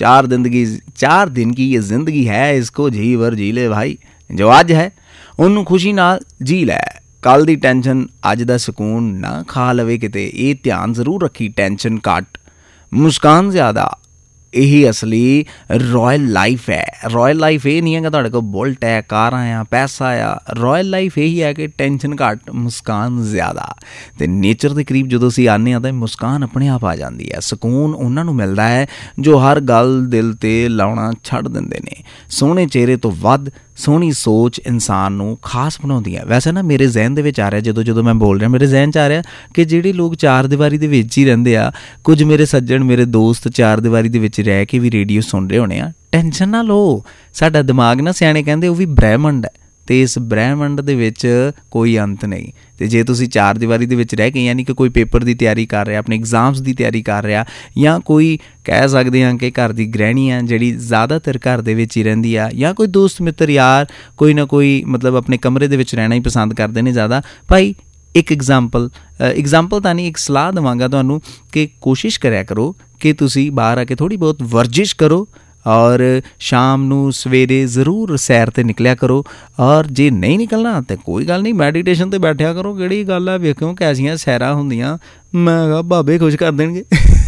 चार दिन की ये जिंदगी है, इसको जी भर जी ले भाई, जो अज है उन्होंने खुशी नाल जी लै। कल दी टेंशन अज दा सुकून ना खा लवे किते, ये ध्यान जरूर रखी। टेंशन घट, मुस्कान ज़्यादा, यही असली रॉयल लाइफ है। रॉयल लाइफ ये नहीं है कि तुहाडे कोल बुलट है, कारां आ, पैसा आ। रॉयल लाइफ यही है कि टेंशन घट, मुस्कान ज़्यादा। तो नेचर के करीब जो असीं आने तो मुस्कान अपने आप आ जाती है। सुकून उन्हां नूं मिलदा है जो हर गल दिल ते लाउणा छड्ड दिंदे ने। सोहणे चेहरे तो वध सोहनी सोच इंसान नूं खास बनाउंदी है। वैसे ना मेरे जहन दे विच आ रहा, जो मैं बोल रहा मेरे जहन च आ रहा कि जिहड़े लोग चार दीवारी दे विच ही रहिंदे आ, कुछ मेरे सज्जण मेरे दोस्त चार दीवारी दे विच रह के भी रेडियो सुन रहे होने आ। टेंशन ना लो, साडा दिमाग ना सियाणे कहंदे वो भी ब्रह्मंड है, तो इस ब्रह्मंड दे विच कोई अंत नहीं। तो जे तुसीं चार दीवारी दे विच रह के, यानी कि कोई पेपर की तैयारी कर रहा, अपने एग्जाम्स की तैयारी कर रहा, या कोई कह सकते हैं कि घर की गृहणी आ जिहड़ी ज़्यादातर घर दे विच ही रहिंदी आ, या कोई दोस्त मित्र यार कोई ना कोई मतलब अपने कमरे दे विच रहना ही पसंद करते हैं ज़्यादा। भाई एक एग्जाम्पल तो नहीं, एक सलाह देवांगा तुहानूं कि कोशिश करिया करो कि तुसीं बाहर आके थोड़ी बहुत वर्जिश करो, और शाम नूं सवेरे ज़रूर सैर ते निकलिया करो। और जे नहीं निकलना तो कोई गल नहीं, मैਡੀਟੇਸ਼ਨ ते बैठिया करो। किहड़ी गल है, वेखो कैसियां सैरां हुंदियां, मैं कहा बाबे खुश कर देणगे।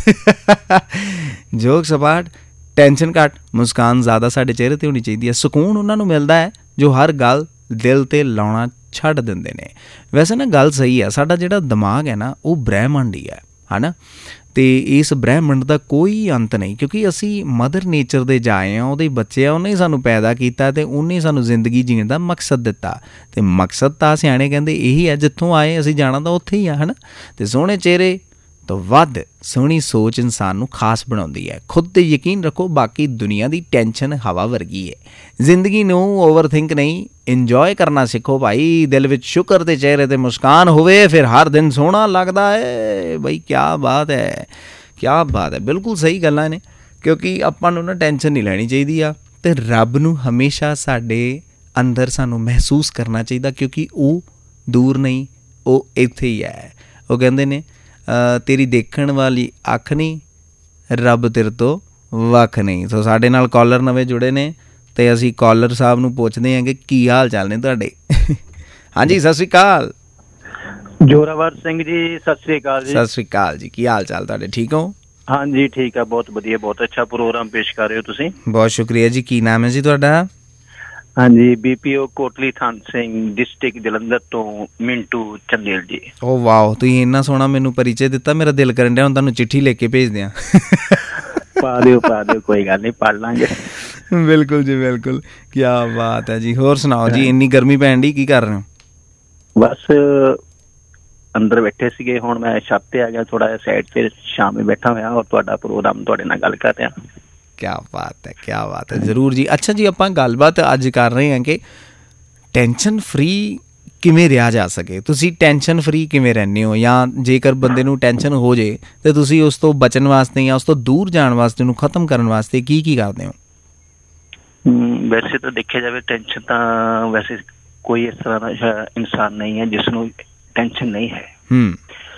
जोक सपाट, टेंशन घट, मुस्कान ज़्यादा साडे चेहरे ते होनी चाहिए है। सुकून उन्हां नूं मिलदा है जो हर गल दिल ते लाउणा छड्ड दिंदे ने। वैसे ना गल सही है, साडा जिहड़ा दिमाग है ना वो ब्रह्मंड ही है ना। तो इस ब्रह्मंड का कोई अंत नहीं, क्योंकि असी मदर नेचर दे जाए हैं, वो बच्चे आ, उन्हें सानू पैदा किया तो उन्हें सानू जिंदगी जीने का मकसद दिता। तो मकसद तो सियाणे कहते यही है, जितों आए असी जाना तो उत्थे ही है ना। तो सोहणे चेहरे तो वध सोहनी सोच इंसान नूं खास बनाउंदी है। खुद ते यकीन रखो, बाकी दुनिया की टेंशन हवा वर्गी है। जिंदगी नूं ओवरथिंक नहीं, इंजॉय करना सीखो भाई। दिल विच शुक्र ते चेहरे ते मुस्कान होवे, फिर हर दिन सोहना लगदा है। बई क्या बात है, क्या बात है, बिल्कुल सही गल्लां ने। क्योंकि आपां नूं ना टेंशन नहीं लैनी चाहिदी आ, ते रब नूं हमेशा साडे अंदर सानूं महसूस करना चाहिए, क्योंकि वो दूर नहीं, वो इत्थे ही है। वो कहंदे ने तेरी देखण वाली अख नहीं, रब तेरे तो वख नहीं। तो साडे नाल कॉलर नवे जुड़े ने, तो असी कॉलर साहब नूं पुछदे हैं कि की हाल चाल ने तुहाडे। हाँ जी, सत श्री अकाल। जोरावर सिंह जी, सत श्री अकाल जी। सत श्री अकाल जी, की हाल चाल तुहाडे, ठीक हो? हाँ जी ठीक है, बहुत वधिया, बहुत अच्छा प्रोग्राम पेश कर रहे हो तुसीं। बहुत शुक्रिया जी। की नाम है जी तुहाडा? हाँ जी, बीपीओ कोटली थान सिंह, डिस्ट्रिक्ट जलंधर तो मिंटू चंदेल जी। ओ वाह, तुसीं इन्ना सोहना मैनू परिचय दिता, मेरा दिल करन डया हुण तुहानूं चिट्ठी लिख के भेज दियां। पा दिओ कोई गल नहीं, पढ़ लांगे। बिल्कुल जी बिल्कुल, क्या बात है जी। होर सुनाओ जी, इन्नी गर्मी पैण डी, की कर रहे हो? बस अंदर बैठे सीगे, हुण मैं छत ते आ गया, थोड़ा साइड ते शाम में बैठा होया और तुहाडा प्रोग्राम तुहाडे नाल गल कर रहा। क्या बात है, क्या बात है, जरूर जी। अच्छा जी, आपां गलबात अज कर रहे हैं कि टेंशन फ्री किवें रहा जा सके। तुसीं टेंशन फ्री किवें रहंदे हो, या जेकर बंदे नूं टेंशन हो जाए तो तुसीं उस तो बचन वास्ते या उस तो दूर जाण वास्ते, उहनूं खत्म करन वास्ते की करदे हो? वैसे तो देखा जाए टेंशन तो वैसे कोई इस तरह का इंसान नहीं है जिसनों टेंशन नहीं है।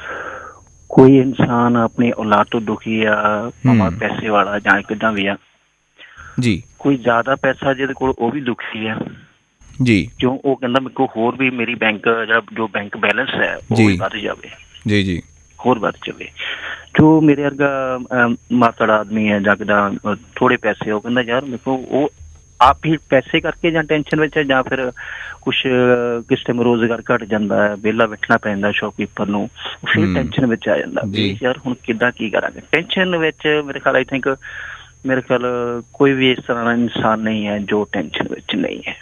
कोई इंसान अपनी औलाद तो दुखी आ, पैसे वाला जां किदां भी आ जी, कोई ज्यादा पैसा जिहदे कोल वो भी दुखी है जी, क्यों वो कहंदा मेरे को होर भी मेरी बैंक जो बैंक बैलेंस है वो भी बढ़ जाए जी जी, होर बढ़ जाए। जो मेरे वर्गा मातड़ आदमी है जां थोड़े पैसे हो कहंदा यार मेरे को वो आप ही पैसे करके ਜਾਂ टेंशन ਵਿੱਚ ਜਾਂ ਫਿਰ ਕੁਛ ਕਿਸ ਟਾਈਮ ਰੋਜ਼ਗਾਰ ਘਟ ਜਾਂਦਾ ਹੈ, ਵਿਹਲਾ ਬੈਠਣਾ ਪੈਂਦਾ ਸ਼ੌਪਕੀਪਰ ਨੂੰ, ਫਿਰ ਟੈਨਸ਼ਨ ਵਿੱਚ ਆ ਜਾਂਦਾ ਵੀ ਯਾਰ ਹੁਣ ਕਿੱਦਾਂ ਕੀ ਕਰਾਂਗੇ। ਟੈਨਸ਼ਨ ਵਿੱਚ ਮੇਰੇ ਖਿਆਲ ਮੇਰੇ ਖਿਆਲ ਕੋਈ ਵੀ ਇਸ ਤਰ੍ਹਾਂ ਦਾ ਇਨਸਾਨ ਨਹੀਂ ਹੈ ਜੋ ਟੈਨਸ਼ਨ ਵਿੱਚ ਨਹੀਂ ਹੈ।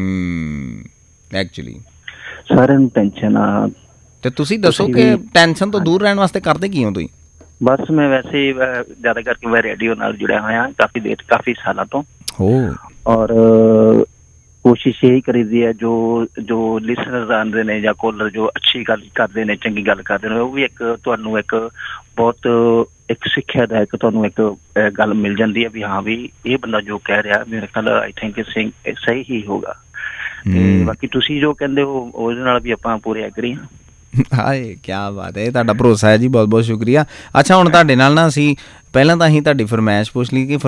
ਐਕਚੁਅਲੀ ਸਾਰਿਆਂ ਨੂੰ ਟੈਨਸ਼ਨ ਆ। ਤੇ ਤੁਸੀਂ ਦੱਸੋ ਕਿ ਟੈਨਸ਼ਨ ਤੋਂ ਦੂਰ ਰਹਿਣ ਵਾਸਤੇ ਕਰਦੇ ਕੀ ਹੋ ਤੁਸੀਂ? ਬਸ ਮੈਂ ਵੈਸੇ ਜ਼ਿਆਦਾ ਕਰਕੇ ਮੈਂ ਰੇਡੀਓ ਨਾਲ ਜੁੜਿਆ ਹੋਇਆ ਕਾਫੀ ਸਾਲਾਂ ਤੋਂ। और कोशिश यही करी दी है जो लिसनर आंदे ने या कॉलर जो अच्छी गल करते हैं, चंगी गल करते हैं, वो भी एक तुहानू एक बहुत एक सिक्ख्यादायक तुहानू एक गल मिल जाती है भी हाँ भी ये बंदा जो कह रहा मेरे ख्याल आई थिंक सही ही होगा। बाकी तुसी जो कहते हो उसदे नाल भी आपां पूरे एग्री हाँ। हाए क्या बात है, तुहाडा भरोसा है जी, बहुत बहुत शुक्रिया। अच्छा हुण तुहाडे नाल ना असीं ਪਹਿਲਾਂ ਤਾਂ ਅਸੀਂ ਤੁਹਾਡੀ ਫਰਮਾਇਸ਼ ਪੁੱਛ ਲਈ ਕਿ